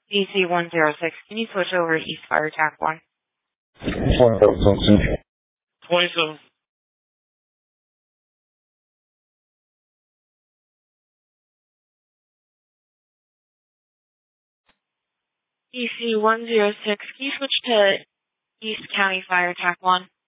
EC106, can you switch over to East Fire Tac 1? 27. EC106, can you switch to East County Fire Tac 1?